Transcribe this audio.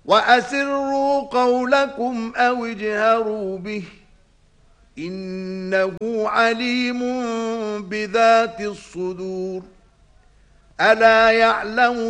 وأسروا قولكم أو اجهروا به إنه عليم بذات الصدور ألا يعلم